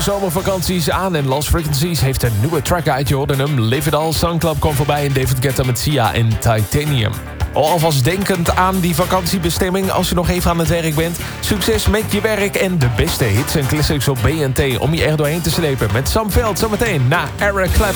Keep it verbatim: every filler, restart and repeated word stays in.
zomervakanties aan en Lost Frequencies heeft een nieuwe track uit. Je hoorde hem, Live It All. Sun Club kwam voorbij en David Guetta met Sia en Titanium. Alvast denkend aan die vakantiebestemming als je nog even aan het werk bent. Succes met je werk en de beste hits en classics op B N T om je er doorheen te slepen. Met Sam Veld zometeen na Eric Clapton.